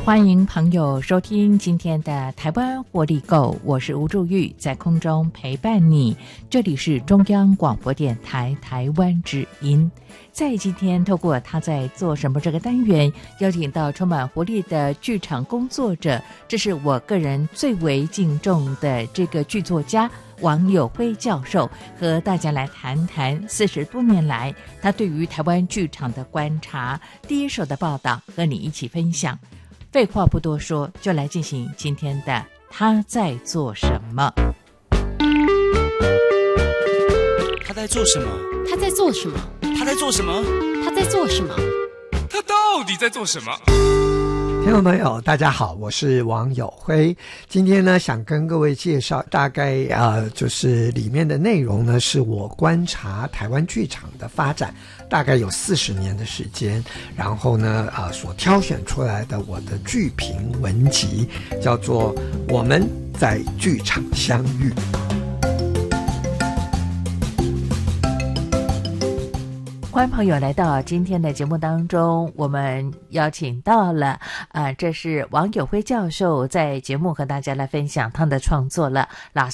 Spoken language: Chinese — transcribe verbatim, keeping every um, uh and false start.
欢迎朋友收听今天的台湾活力购，我是吴祝玉，在空中陪伴你。这里是中央广播电台台湾之音。在今天透过他在做什么这个单元，邀请到充满活力的剧场工作者，这是我个人最为敬重的这个剧作家王友辉教授，和大家来谈谈四十多年来他对于台湾剧场的观察，第一手的报道和你一起分享。废话不多说，就来进行今天的他在做什么。 他在做什么？ 他在做什么？ 他在做什么？ 他在做什么？ 他到底在做什么？ 听众朋友大家好，我是王友辉。今天呢想跟各位介绍大概呃就是里面的内容呢，是我观察台湾剧场的发展大概有四十年的时间，然后呢呃所挑选出来的我的剧评文集，叫做我们在剧场相遇。 欢迎朋友来到今天的节目当中，我们邀请到了呃，这是王友辉教授在节目和大家来分享他的创作了。老